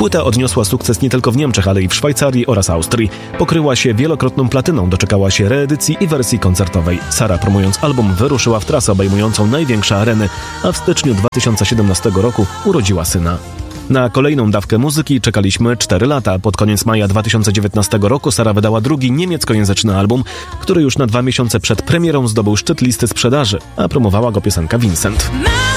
Płyta odniosła sukces nie tylko w Niemczech, ale i w Szwajcarii oraz Austrii. Pokryła się wielokrotną platyną, doczekała się reedycji i wersji koncertowej. Sara, promując album, wyruszyła w trasę obejmującą największe areny, a w styczniu 2017 roku urodziła syna. Na kolejną dawkę muzyki czekaliśmy 4 lata. Pod koniec maja 2019 roku Sara wydała drugi niemieckojęzyczny album, który już na 2 miesiące przed premierą zdobył szczyt listy sprzedaży, a promowała go piosenka Vincent.